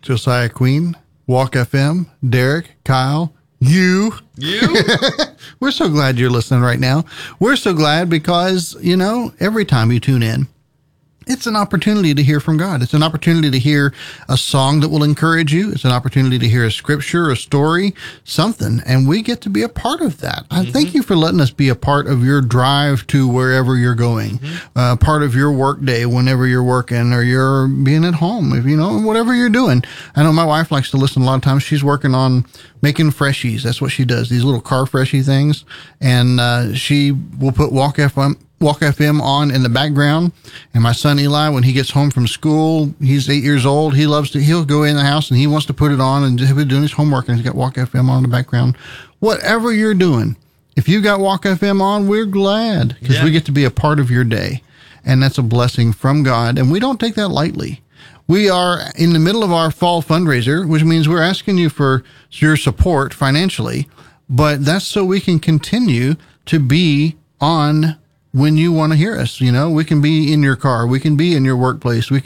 Josiah Queen, Walk FM, Derek, Kyle, you. We're so glad you're listening right now. We're so glad because, every time you tune in, it's an opportunity to hear from God. It's an opportunity to hear a song that will encourage you. It's an opportunity to hear a scripture, a story, something, and we get to be a part of that. I thank you for letting us be a part of your drive to wherever you're going, part of your work day whenever you're working or you're being at home, whatever you're doing. I know my wife likes to listen a lot of times. She's working on making freshies. That's what she does, these little car freshie things, and she will put Walk FM on in the background. And my son Eli, when he gets home from school, he's 8 years old. He'll go in the house and he wants to put it on and he'll be doing his homework and he's got Walk FM on in the background. Whatever you're doing, if you got Walk FM on, we're glad because we get to be a part of your day. And that's a blessing from God. And we don't take that lightly. We are in the middle of our fall fundraiser, which means we're asking you for your support financially, but that's so we can continue to be on when you want to hear us. We can be in your car. We can be in your workplace. We